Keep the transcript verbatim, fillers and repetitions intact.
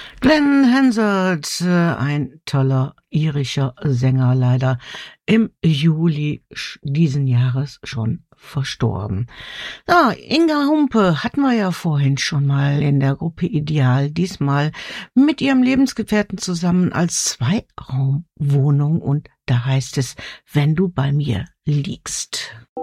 Glenn Hansard, äh, ein toller irischer Sänger, leider im Juli diesen Jahres schon verstorben. Ja, Inga Humpe hatten wir ja vorhin schon mal in der Gruppe Ideal, diesmal mit ihrem Lebensgefährten zusammen als Zweiraumwohnung, und da heißt es, wenn du bei mir liegst.